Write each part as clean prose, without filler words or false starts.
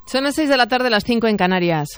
Son las 6 de la tarde, las 5 en Canarias.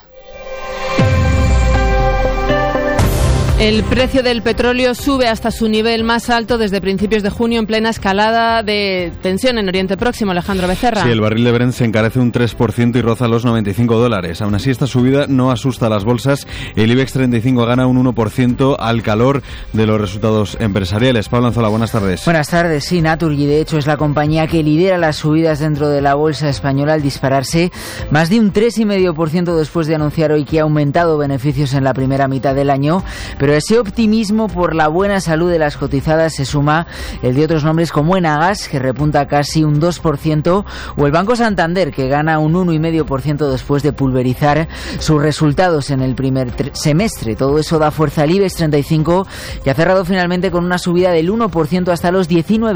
El precio del petróleo sube hasta su nivel más alto desde principios de junio en plena escalada de tensión en Oriente Próximo. Alejandro Becerra. Sí, el barril de Brent se encarece un 3% y roza los $95. Aún así, esta subida no asusta a las bolsas. El IBEX 35 gana un 1% al calor de los resultados empresariales. Pablo Anzola, buenas tardes. Buenas tardes. Sí, Naturgy, de hecho, es la compañía que lidera las subidas dentro de la bolsa española al dispararse más de un 3,5% después de anunciar hoy que ha aumentado beneficios en la primera mitad del año. Pero ese optimismo por la buena salud de las cotizadas se suma el de otros nombres como Enagas, que repunta casi un 2%, o el Banco Santander, que gana un 1,5% después de pulverizar sus resultados en el primer semestre. Todo eso da fuerza al IBEX 35, que ha cerrado finalmente con una subida del 1% hasta los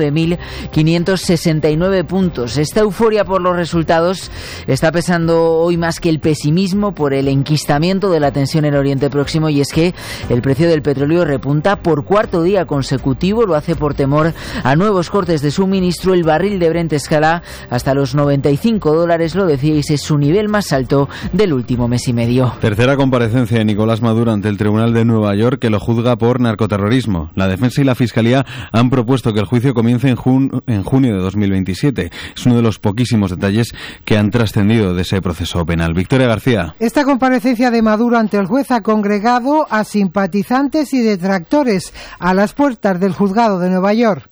19.569 puntos. Esta euforia por los resultados está pesando hoy más que el pesimismo por el enquistamiento de la tensión en Oriente Próximo, y es que el precio del petróleo repunta por cuarto día consecutivo. Lo hace por temor a nuevos cortes de suministro. El barril de Brent escala hasta los $95, lo decíais, es su nivel más alto del último mes y medio. Tercera comparecencia de Nicolás Maduro ante el Tribunal de Nueva York, que lo juzga por narcoterrorismo. La defensa y la fiscalía han propuesto que el juicio comience en junio de 2027. Es uno de los poquísimos detalles que han trascendido de ese proceso penal. Victoria García. Esta comparecencia de Maduro ante el juez ha congregado a simpatizantes y detractores a las puertas del juzgado de Nueva York.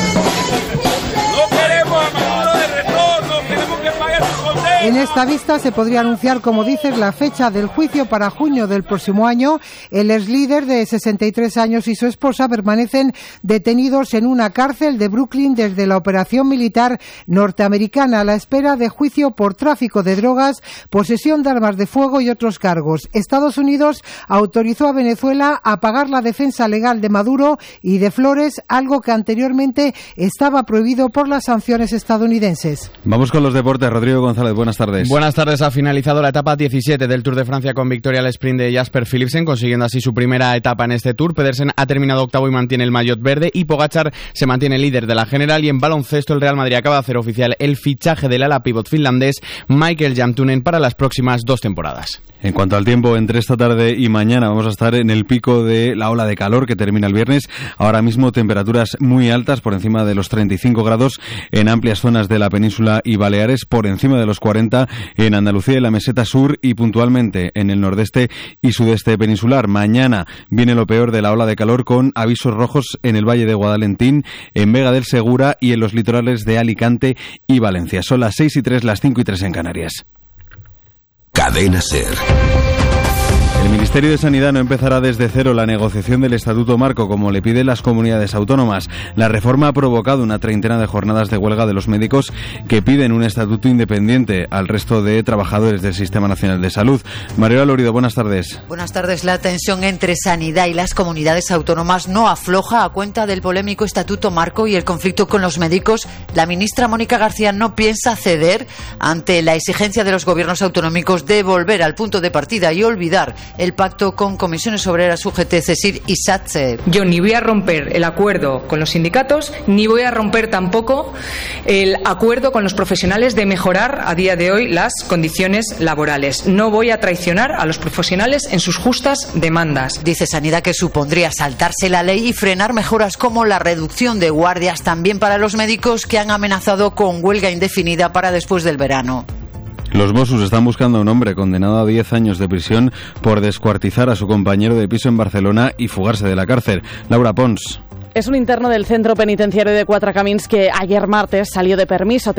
En esta vista se podría anunciar, como dices, la fecha del juicio para junio del próximo año. El exlíder de 63 años y su esposa permanecen detenidos en una cárcel de Brooklyn desde la operación militar norteamericana a la espera de juicio por tráfico de drogas, posesión de armas de fuego y otros cargos. Estados Unidos autorizó a Venezuela a pagar la defensa legal de Maduro y de Flores, algo que anteriormente estaba prohibido por las sanciones estadounidenses. Vamos con los deportes. Rodrigo González, buenas tardes. Buenas tardes. Ha finalizado la etapa 17 del Tour de Francia con victoria al sprint de Jasper Philipsen, consiguiendo así su primera etapa en este Tour. Pedersen ha terminado octavo y mantiene el maillot verde, y Pogačar se mantiene líder de la general. Y en baloncesto, el Real Madrid acaba de hacer oficial el fichaje del ala pívot finlandés Michael Jämtunen para las próximas 2 temporadas. En cuanto al tiempo, entre esta tarde y mañana vamos a estar en el pico de la ola de calor que termina el viernes. Ahora mismo temperaturas muy altas, por encima de los 35 grados en amplias zonas de la península y Baleares, por encima de los 40 en Andalucía y la meseta sur, y puntualmente en el nordeste y sudeste peninsular. Mañana viene lo peor de la ola de calor, con avisos rojos en el Valle de Guadalentín, en Vega del Segura y en los litorales de Alicante y Valencia. Son las 6:03, las 5:03 en Canarias. Cadena SER. El Ministerio de Sanidad no empezará desde cero la negociación del Estatuto Marco, como le piden las comunidades autónomas. La reforma ha provocado una treintena de jornadas de huelga de los médicos, que piden un estatuto independiente al resto de trabajadores del Sistema Nacional de Salud. Mariola Lorido, buenas tardes. Buenas tardes. La tensión entre Sanidad y las comunidades autónomas no afloja a cuenta del polémico Estatuto Marco y el conflicto con los médicos. La ministra Mónica García no piensa ceder ante la exigencia de los gobiernos autonómicos de volver al punto de partida y olvidar el pacto con Comisiones Obreras, UGT, CESIR y SATSE. Yo ni voy a romper el acuerdo con los sindicatos, ni voy a romper tampoco el acuerdo con los profesionales de mejorar a día de hoy las condiciones laborales. No voy a traicionar a los profesionales en sus justas demandas. Dice Sanidad que supondría saltarse la ley y frenar mejoras como la reducción de guardias también para los médicos, que han amenazado con huelga indefinida para después del verano. Los Mossos están buscando a un hombre condenado a 10 años de prisión por descuartizar a su compañero de piso en Barcelona y fugarse de la cárcel. Laura Pons. Es un interno del centro penitenciario de Quatre Camins que ayer martes salió de permiso.